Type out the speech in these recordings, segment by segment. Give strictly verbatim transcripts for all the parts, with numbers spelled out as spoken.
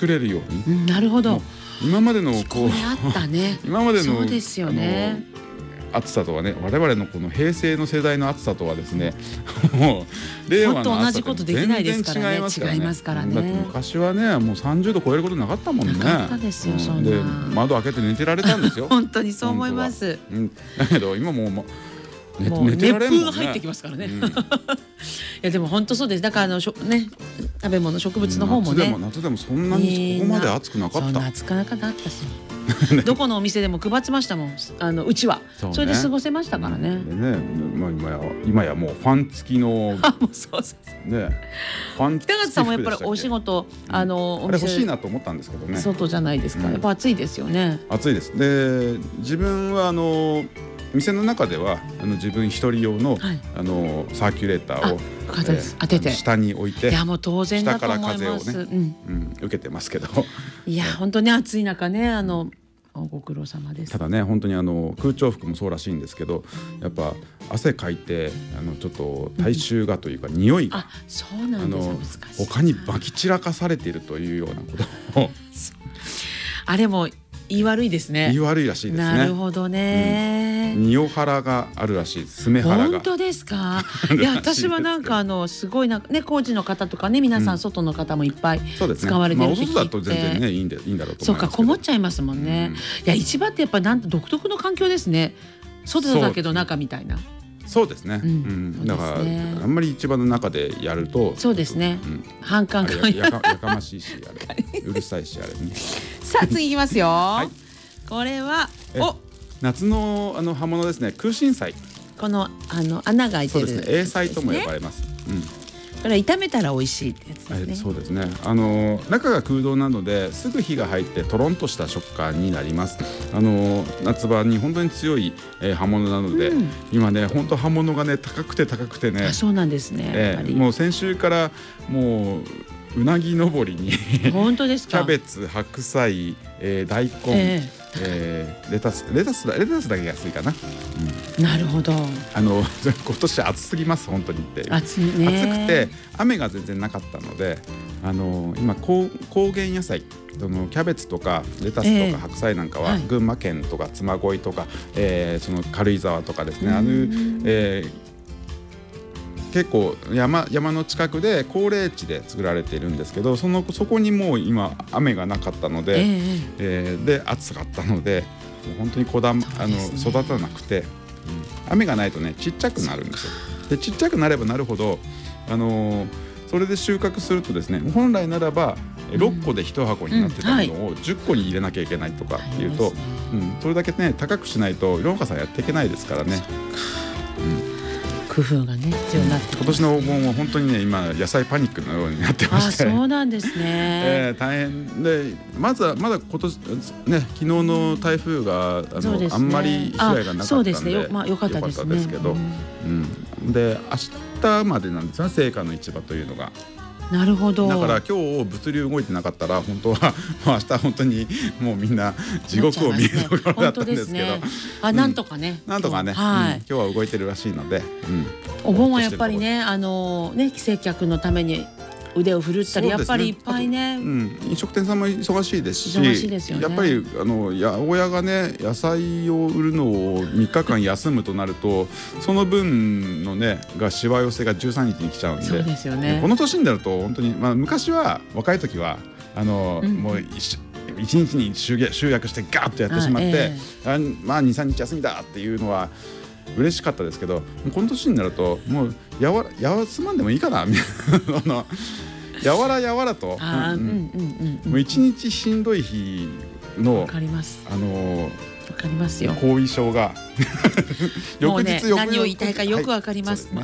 作れるように、 うん、なるほど。 今までのこうあったね今までのそうですよね、 暑さとはね、我々のこの平成の世代の暑さとはですねもう令和の暑さと全然違いますからね。 違いますからね。 だって昔はねもうさんじゅうど超えることなかったもんね。 なかったですよ、うん、そんな。 で窓開けて寝てられたんですよ本当にそう思います、 うん、だけど今もう、ま、寝もう寝てられんもんね。 熱風が入ってきますからね、うん、いやでも本当そうです。だからあのしょ、ね、食べ物植物の方もね、 夏でも夏でもそんなにここまで暑くなかった、 そんな暑くなかったですよどこのお店でも配ってましたもん、あのうちは そ,、ね、それで過ごせましたからね。でね、まあ、今や今やもうファン付きのあもうそうそうそうね、ファン付き北方さんもやっぱりお仕事、うん、あのあれ欲しいなと思ったんですけどね。 外じゃないですか、うん、やっぱ暑いですよね。 暑いです。で自分はあの店の中ではあの自分一人用の、はい、あのサーキュレーターを、 えー、当てて下に置いて、 いやもう当然だと思います。 下から風をね、うんうん、受けてますけどいや本当に暑い中ね、あのご苦労様です。 ただね本当にあの空調服もそうらしいんですけど、やっぱ汗かいてあのちょっと体臭がというか、うん、匂いが、 あそうなんです、難しい。 他にまき散らかされているというようなことをあれも言い悪いですね。 言い悪いらしいですね。 なるほどね、 うん、匂腹があるらしい。スメ腹が。 本当ですか。いや私はなんかあのすごいなんかね、工事の方とかね、皆さん外の方もいっぱい使われてるって聞いて、 まあ、お外だと全然ねいいんでいいんだろうと思いますけど。 そうか、こもっちゃいますもんね、うん、いや市場ってやっぱなんと独特の環境ですね。外だけど中みたいな。 そうですね、うんうん、だからあんまり市場の中でやるとそうですね、うん、反感がやかやかましいしあれうるさいしあれねさあ次いきますよ、はい、これはお夏のあの葉物ですね。空心菜、 このあの穴が開いてる、 そうですね、永菜とも呼ばれます、うん、 これ炒めたら美味しいってやつですね。 そうですね、あの中が空洞なのですぐ火が入ってとろんとした食感になります。あの夏場に本当に強い、えー、葉物なので、うん、今ね本当葉物がね高くて高くてね。 あ、そうなんですね、 えー、もう先週からもううなぎ登りに本当ですか。 キャベツ、白菜、えー、大根、えーえー、レタスレタスレタスだけ安いかな、 うん、なるほど。あの今年暑すぎます本当にって。 暑いね。 暑くて雨が全然なかったので、あの今高高原野菜、そのキャベツとかレタスとか白菜なんかは、えーはい、群馬県とか嬬恋とか、えー、その軽井沢とかですね、あの、えー結構 山, 山の近くで高齢地で作られているんですけど、そのそこにもう今雨がなかったので、えーえー、で暑かったのでもう本当にこだ、ね、あの育たなくて、うん、雨がないとねちっちゃくなるんですよ。でちっちゃくなればなるほど、あのー、それで収穫するとですね、本来ならばろっこでいち箱になってたものをじゅっこに入れなきゃいけないとかっていうと、うんうん、それだけね高くしないと農家さんやっていけないですからね。 工夫がね必要になってきます。 今年のお盆は本当にね今野菜パニックのようになってまして、 あ、そうなんですね、 えー、大変で、まずはまだ今年ね昨日の台風があの、ね、あんまり被害がなかったんで、 そうですね、よ、まあ、よかったですね。 よかったですけど、うんうん、で明日までなんですね、青果の市場というのが。 なるほど。 だから今日物流動いてなかったら本当はもう明日本当にもうみんな地獄を見るところだったんですけど、 ね、あ、なんとかね、 うん、なんとかね、はい、うん、今日は動いてるらしいので、うん、 お盆はやっぱりね、あのね帰省客のために腕を振るったり、やっぱりいっぱいね、 うん、飲食店さんも忙しいですし、 忙しいですよね、 やっぱりあの八百屋がね野菜を売るのをみっかかん休むとなるとその分のねがしわ寄せがじゅうさんにちに来ちゃうんで、 そうですよね、 この年になると本当に、まあ、昔は若い時はあの、うん、もう一一日に集約、集約してガーッとやってしまって、えー、あまあにさんにち休みだっていうのは嬉しかったですけど、この年になるともうやわら休まんでもいいかなみたいなやわらやわらと、もう一日しんどい日のわかります、 あのわかりますよ、 後遺症が翌日、ね、翌々何を言いたいかよくわかります、はい、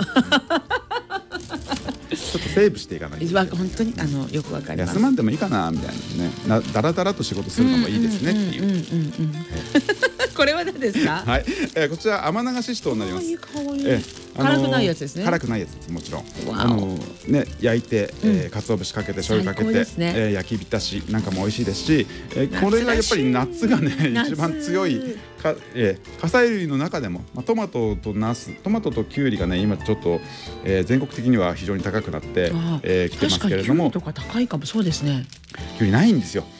ちょっとセーブしていかないと、 本当にあのよくわかります。 休まんでもいいかなみたいなね、なだらだらと仕事するのもいいですねっていう。これは何ですか？ はい、えー、こちら天流ししとうになります。 かわいい、 えー、 辛くないやつですね。 辛くないやつです、もちろん。あのね、焼いて、えー、鰹節かけて醤油かけて、ねえー、焼き浸しなんかも美味しいですし、えー、これがやっぱり夏がね一番強いか、えー、火砕類の中でも、まあ、トマトとナス、トマトとキュウリがね今ちょっと、えー、全国的には非常に高くなってき、えー、てますけれども、 確かにキュウリとか高いかも。そうですね。 キュウリないんですよ。